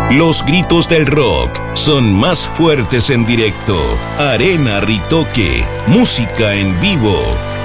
Los gritos del rock son más fuertes en directo. Arena Ritoque, música en vivo.